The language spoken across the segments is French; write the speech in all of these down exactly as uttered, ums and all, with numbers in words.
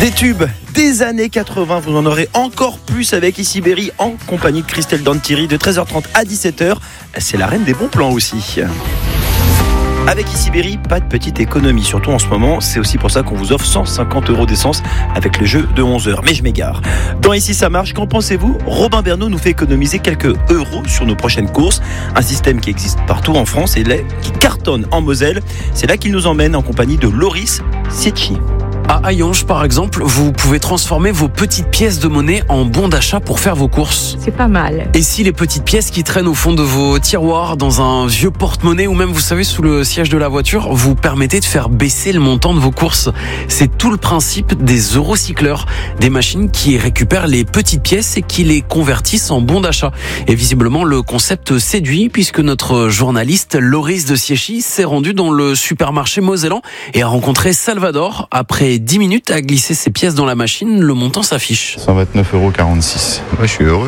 Des tubes des années quatre-vingts, vous en aurez encore plus avec Ici Berry en compagnie de Christelle Dantieri de treize heures trente à dix-sept heures. C'est la reine des bons plans aussi. Avec Ici Berry, pas de petite économie, surtout en ce moment. C'est aussi pour ça qu'on vous offre cent cinquante euros d'essence avec le jeu de onze heures. Mais je m'égare. Dans Ici ça marche, qu'en pensez-vous ? Robin Bernot nous fait économiser quelques euros sur nos prochaines courses. Un système qui existe partout en France et qui cartonne en Moselle. C'est là qu'il nous emmène en compagnie de Loris Sietchi. À Hayange, par exemple, vous pouvez transformer vos petites pièces de monnaie en bons d'achat pour faire vos courses. C'est pas mal. Et si les petites pièces qui traînent au fond de vos tiroirs, dans un vieux porte-monnaie ou même, vous savez, sous le siège de la voiture, vous permettez de faire baisser le montant de vos courses. C'est tout le principe des eurocycleurs, des machines qui récupèrent les petites pièces et qui les convertissent en bons d'achat. Et visiblement, le concept séduit puisque notre journaliste Loris de Sietchi s'est rendu dans le supermarché mosellan et a rencontré Salvador. Après dix minutes à glisser ses pièces dans la machine, le montant s'affiche. cent vingt-neuf euros quarante-six. Ouais, je suis heureux.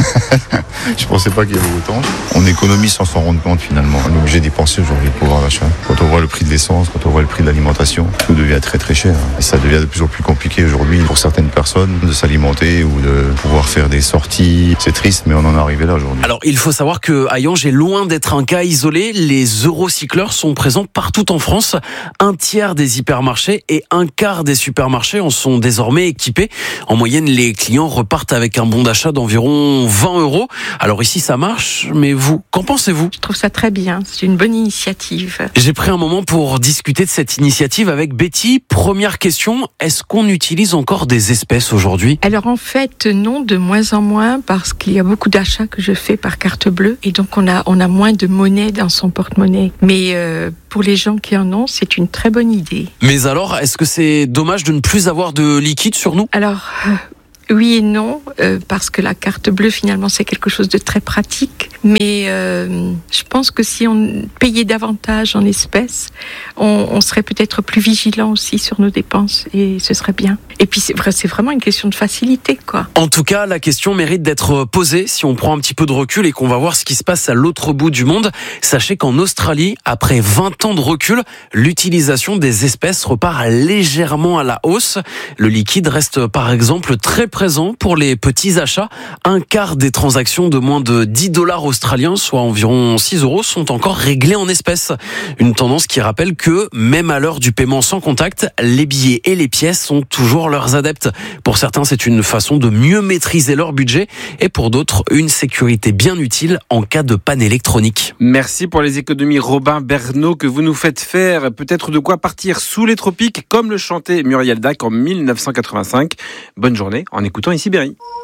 Je pensais pas qu'il y avait autant. On économise sans s'en rendre compte finalement. On est obligé d'y penser aujourd'hui pour pouvoir l'achat. Quand on voit le prix de l'essence, quand on voit le prix de l'alimentation, tout devient très très cher. Et ça devient de plus en plus compliqué aujourd'hui pour certaines personnes de s'alimenter ou de pouvoir faire des sorties. C'est triste, mais on en est arrivé là aujourd'hui. Alors, il faut savoir que Hayange est loin d'être un cas isolé. Les eurocycleurs sont présents partout en France. Un tiers des hypermarchés et un quart des supermarchés en sont désormais équipés. En moyenne, les clients repartent avec un bon d'achat d'environ vingt euros. Alors ici, ça marche, mais vous, qu'en pensez-vous ? Je trouve ça très bien, c'est une bonne initiative. J'ai pris un moment pour discuter de cette initiative avec Betty. Première question, est-ce qu'on utilise encore des espèces aujourd'hui ? Alors en fait, non, de moins en moins, parce qu'il y a beaucoup d'achats que je fais par carte bleue, et donc on a, on a moins de monnaie dans son porte-monnaie. Mais euh, pour les gens qui en ont, c'est une très bonne idée. Mais alors, est-ce que c'est dommage de ne plus avoir de liquide sur nous ? Alors, euh, oui et non, euh, parce que la carte bleue, finalement, c'est quelque chose de très pratique. Mais euh, je pense que si on payait davantage en espèces, on, on serait peut-être plus vigilant aussi sur nos dépenses, et ce serait bien. Et puis, c'est, vrai, c'est vraiment une question de facilité, quoi. En tout cas, la question mérite d'être posée si on prend un petit peu de recul et qu'on va voir ce qui se passe à l'autre bout du monde. Sachez qu'en Australie, après vingt ans de recul, l'utilisation des espèces repart légèrement à la hausse. Le liquide reste, par exemple, très présent pour les petits achats. Un quart des transactions de moins de dix dollars australiens, soit environ six euros, sont encore réglées en espèces. Une tendance qui rappelle que, même à l'heure du paiement sans contact, les billets et les pièces sont toujours leurs adeptes. Pour certains, c'est une façon de mieux maîtriser leur budget et pour d'autres, une sécurité bien utile en cas de panne électronique. Merci pour les économies, Robin Bernot, que vous nous faites faire. Peut-être de quoi partir sous les tropiques, comme le chantait Muriel Dac en mille neuf cent quatre-vingt-cinq. Bonne journée en écoutant Ici Berry.